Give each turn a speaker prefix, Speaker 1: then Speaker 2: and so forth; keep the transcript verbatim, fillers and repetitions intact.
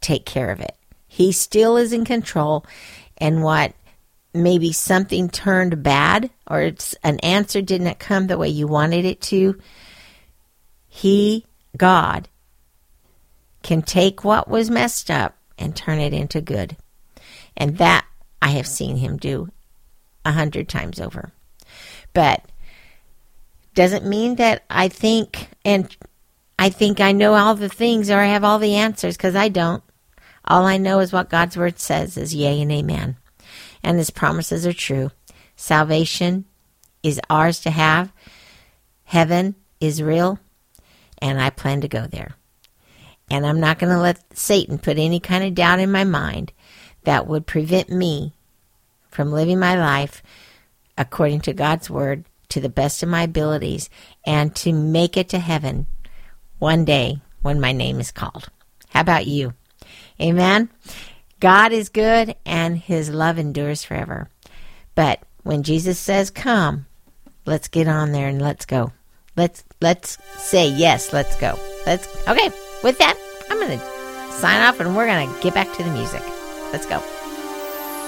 Speaker 1: take care of it. He still is in control, and what maybe something turned bad or it's an answer didn't come the way you wanted it to, He, God, can take what was messed up and turn it into good. And that I have seen Him do a hundred times over. But doesn't mean that I think and I think I know all the things or I have all the answers, because I don't. All I know is what God's Word says is yea and amen. And His promises are true. Salvation is ours to have. Heaven is real. And I plan to go there. And I'm not going to let Satan put any kind of doubt in my mind that would prevent me from living my life according to God's Word to the best of my abilities and to make it to heaven one day when my name is called. How about you? Amen? God is good and His love endures forever. But when Jesus says, come, let's get on there and let's go. Let's let's say yes, let's go. Let's okay, with that, I'm going to sign off and we're going to get back to the music. Let's go.